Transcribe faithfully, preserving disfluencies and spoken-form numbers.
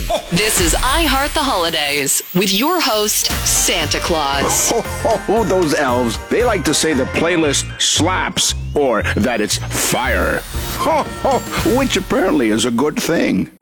This is I Heart the Holidays with your host, Santa Claus. Ho, ho, ho, those elves. They like to say the playlist slaps or that it's fire. Ho, ho, which apparently is a good thing.